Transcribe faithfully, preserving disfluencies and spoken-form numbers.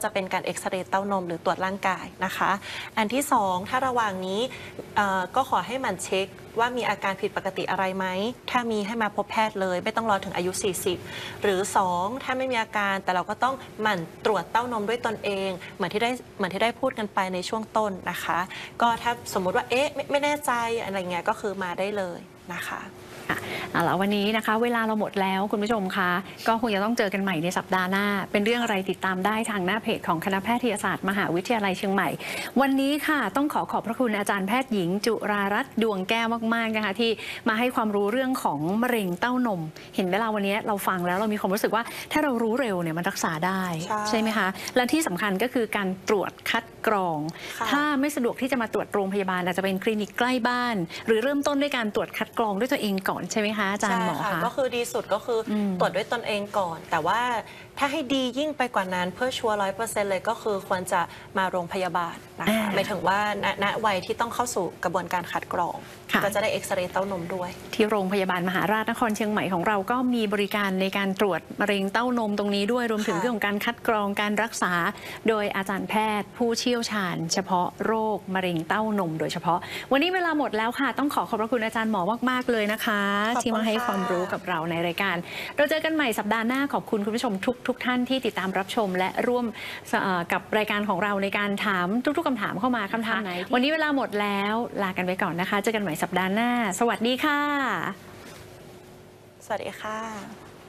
จะเป็นการเอ็กซเรย์เต้านมหรือตรวจร่างกายนะคะอันที่สองถ้าระหว่างนี้ก็ขอให้หมั่นเช็คว่ามีอาการผิดปกติอะไรไหมถ้ามีให้มาพบแพทย์เลยไม่ต้องรอถึงอายุสี่สิบหรือสองถ้าไม่มีอาการแต่เราก็ต้องหมั่นตรวจเต้านมด้วยตนเองเหมือนที่ได้เหมือนที่ได้พูดกันไปในช่วงต้นนะคะก็ถ้าสมมุติว่าเอ๊ะไม่ไม่แน่ใจอะไรเงี้ยก็คือมาได้เลยนะคะเอาล่ะวันนี้นะคะเวลาเราหมดแล้วคุณผู้ชมคะก็คงจะต้องเจอกันใหม่ในสัปดาห์หน้าเป็นเรื่องอะไรติดตามได้ทางหน้าเพจของคณะแพทยศาสตร์มหาวิทยาลัยเชียงใหม่วันนี้ค่ะต้องขอขอบพระคุณอาจารย์แพทย์หญิงจุรารัตน์ดวงแก้วมากๆนะคะที่มาให้ความรู้เรื่องของมะเร็งเต้านมเห็นเวลาวันนี้เราฟังแล้วเรามีความรู้สึกว่าถ้าเรารู้เร็วเนี่ยมันรักษาได้ใช่ไหมคะและที่สำคัญก็คือการตรวจคัดกรองถ้าไม่สะดวกที่จะมาตรวจโรงพยาบาลอาจจะเป็นคลินิกใกล้บ้านหรือเริ่มต้นด้วยการตรวจคัดกรองด้วยตัวเองก่อนใช่ไหมคะอาจารย์หมอคะก็คือดีสุดก็คือตรวจด้วยตนเองก่อนแต่ว่าถ้าให้ดียิ่งไปกว่านั้นเพื่อชัวร์ร้อยเปอร์เซ็นต์เลยก็คือควรจะมาโรงพยาบาลนะคะหมายถึงว่าณวัยที่ต้องเข้าสู่กระบวนการคัดกรองก็จะได้เอ็กซเรย์เต้านมด้วยที่โรงพยาบาลมหาราชนครเชียงใหม่ของเราก็มีบริการในการตรวจมะเร็งเต้านมตรงนี้ด้วยรวมถึงเรื่องของการคัดกรองการรักษาโดยอาจารย์แพทย์ผู้เชี่ยวชาญเฉพาะโรคมะเร็งเต้านมโดยเฉพาะวันนี้เวลาหมดแล้วค่ะต้องขอขอบพระคุณอาจารย์หมอมากๆเลยนะคะที่มาให้ความรู้กับเราในรายการเราเจอกันใหม่สัปดาห์หน้าขอบคุณคุณผู้ชมทุกทุกท่านที่ติดตามรับชมและร่วมกับรายการของเราในการถามทุกๆคำถามเข้ามาคำถามไหนวันนี้เวลาหมดแล้วลากันไปก่อนนะคะเจอกันใหม่สัปดาห์หน้าสวัสดีค่ะสวัสดีค่ะ